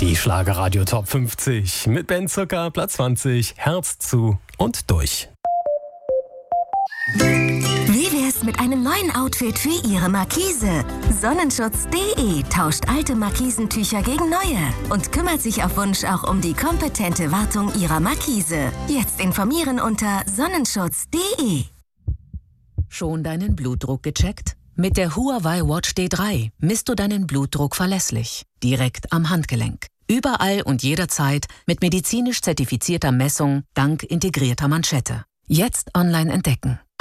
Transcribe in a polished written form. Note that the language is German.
Die Schlagerradio Top 50 mit Ben Zucker, Platz 20, Herz zu und durch. Wie wär's mit einem neuen Outfit für Ihre Markise? Sonnenschutz.de tauscht alte Markisentücher gegen neue und kümmert sich auf Wunsch auch um die kompetente Wartung Ihrer Markise. Jetzt informieren unter Sonnenschutz.de. Schon deinen Blutdruck gecheckt? Mit der Huawei Watch D3 misst du deinen Blutdruck verlässlich, direkt am Handgelenk. Überall und jederzeit mit medizinisch zertifizierter Messung dank integrierter Manschette. Jetzt online entdecken.